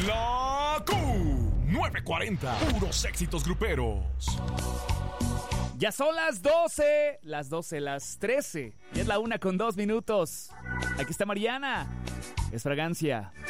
La Q940. Puros éxitos gruperos. Ya son las 12, las 13. Y es la 1:02. Aquí está Mariana. Es Fragancia.